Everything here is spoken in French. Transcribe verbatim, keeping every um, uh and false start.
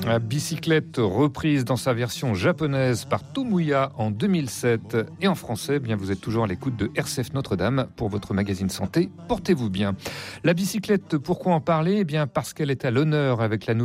La bicyclette reprise dans sa version japonaise par Tomoya en deux mille sept et en français, eh bien vous êtes toujours à l'écoute de R C F Notre-Dame pour votre magazine santé. Portez-vous bien. La bicyclette, pourquoi en parler ? Eh bien parce qu'elle est à l'honneur avec la nouvelle